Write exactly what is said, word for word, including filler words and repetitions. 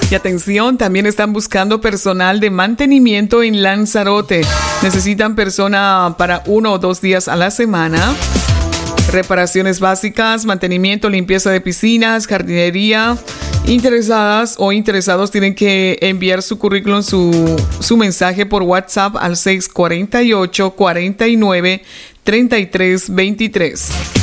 Y atención, también están buscando personal de mantenimiento en Lanzarote. Necesitan persona para uno o dos días a la semana. Reparaciones básicas, mantenimiento, limpieza de piscinas, jardinería. Interesadas o interesados tienen que enviar su currículum, su, su mensaje por WhatsApp al seis cuatro ocho, cuatro nueve, tres tres dos tres.